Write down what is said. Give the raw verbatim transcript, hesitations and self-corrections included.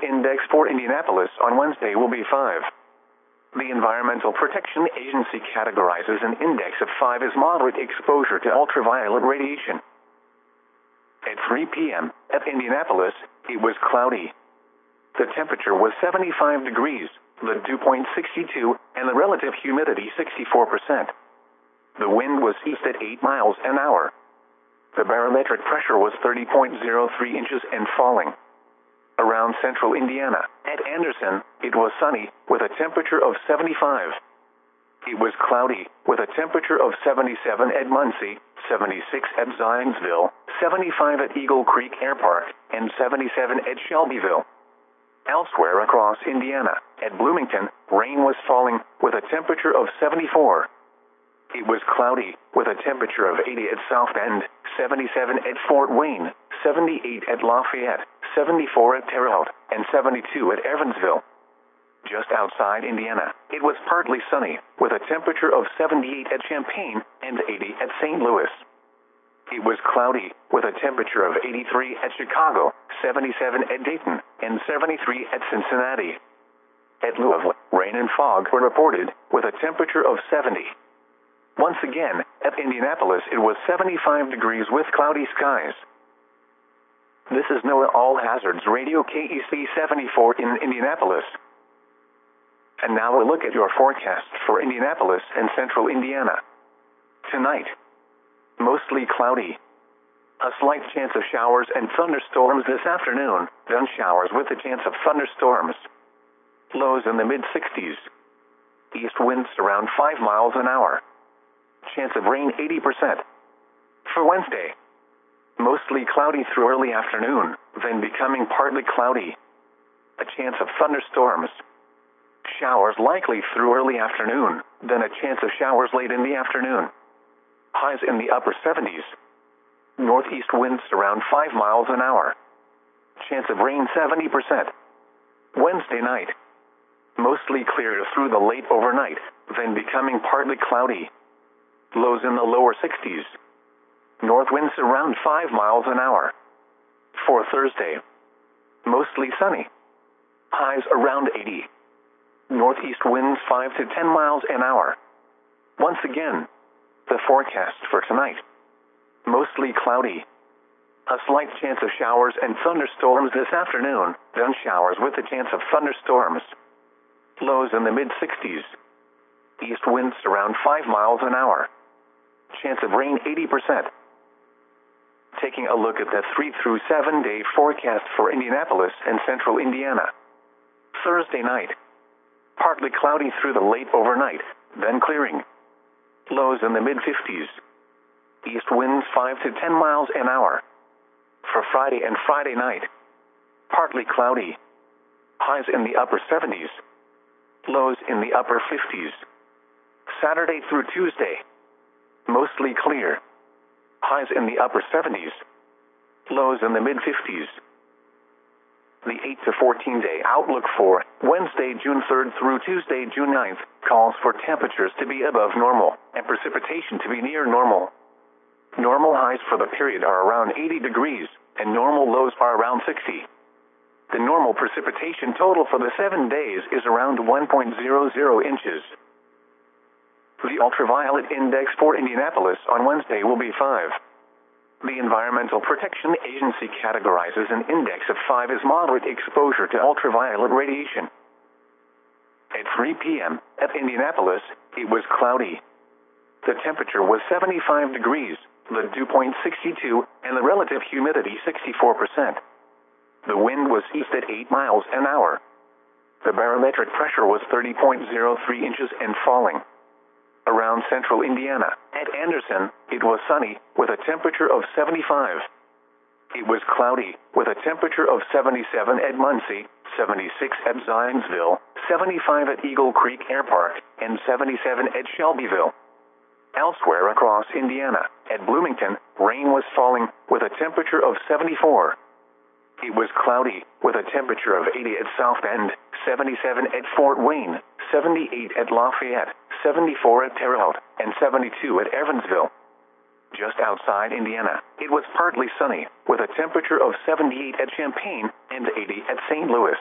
index for Indianapolis on Wednesday will be five. The Environmental Protection Agency categorizes an index of five as moderate exposure to ultraviolet radiation. At three p m at Indianapolis, it was cloudy. The temperature was seventy-five degrees, the dew point sixty-two, and the relative humidity sixty-four percent. The wind was east at eight miles an hour. The barometric pressure was thirty point zero three inches and falling. Around central Indiana, at Anderson, it was sunny, with a temperature of seventy-five. It was cloudy, with a temperature of seventy-seven at Muncie, seventy-six at Zionsville, seventy-five at Eagle Creek Air Park, and seventy-seven at Shelbyville. Elsewhere across Indiana, at Bloomington, rain was falling, with a temperature of seventy-four. It was cloudy, with a temperature of eighty at South Bend, seventy-seven at Fort Wayne, seventy-eight at Lafayette, seventy-four at Terre Haute, and seventy-two at Evansville. Just outside Indiana, it was partly sunny, with a temperature of seventy-eight at Champaign and eighty at Saint Louis. It was cloudy, with a temperature of eighty-three at Chicago, seventy-seven at Dayton, and seventy-three at Cincinnati. At Louisville, rain and fog were reported, with a temperature of seventy. Once again, at Indianapolis it was seventy-five degrees with cloudy skies. This is NOAA All Hazards Radio K E C seventy-four in Indianapolis. And now a look at your forecast for Indianapolis and central Indiana. Tonight, mostly cloudy. A slight chance of showers and thunderstorms this afternoon, then showers with a chance of thunderstorms. Lows in the mid sixties. East winds around five miles an hour. Chance of rain eighty percent. For Wednesday, mostly cloudy through early afternoon, then becoming partly cloudy. A chance of thunderstorms. Showers likely through early afternoon, then a chance of showers late in the afternoon. Highs in the upper seventies. Northeast winds around five miles an hour. Chance of rain seventy percent. Wednesday night, mostly clear through the late overnight, then becoming partly cloudy. Lows in the lower sixties. North winds around five miles an hour. For Thursday, mostly sunny. Highs around eighty. Northeast winds five to ten miles an hour. Once again, the forecast for tonight. Mostly cloudy. A slight chance of showers and thunderstorms this afternoon, then showers with a chance of thunderstorms. Lows in the mid sixties. East winds around five miles an hour. Chance of rain eighty percent. Taking a look at the three through seven day forecast for Indianapolis and central Indiana. Thursday night, partly cloudy through the late overnight, then clearing. Lows in the mid fifties. East winds five to ten miles an hour. For Friday and Friday night, partly cloudy. Highs in the upper seventies. Lows in the upper fifties. Saturday through Tuesday, mostly clear. Highs in the upper seventies. Lows in the mid fifties. The eight to fourteen day outlook for Wednesday, June third through Tuesday, June ninth, calls for temperatures to be above normal and precipitation to be near normal. Normal highs for the period are around eighty degrees, and normal lows are around sixty. The normal precipitation total for the seven days is around one point zero zero inches. The ultraviolet index for Indianapolis on Wednesday will be five. The Environmental Protection Agency categorizes an index of five as moderate exposure to ultraviolet radiation. At three p m at Indianapolis, it was cloudy. The temperature was seventy-five degrees, the dew point sixty-two, and the relative humidity sixty-four percent. The wind was east at eight miles an hour. The barometric pressure was thirty point zero three inches and falling. Around central Indiana, at Anderson, it was sunny, with a temperature of seventy-five. It was cloudy, with a temperature of seventy-seven at Muncie, seventy-six at Zionsville, seventy-five at Eagle Creek Air Park, and seventy-seven at Shelbyville. Elsewhere across Indiana, at Bloomington, rain was falling, with a temperature of seventy-four. It was cloudy, with a temperature of eighty at South Bend, seventy-seven at Fort Wayne, seventy-eight at Lafayette, seventy-four at Terre Haute, and seventy-two at Evansville. Just outside Indiana, it was partly sunny, with a temperature of seventy-eight at Champaign and eighty at Saint Louis.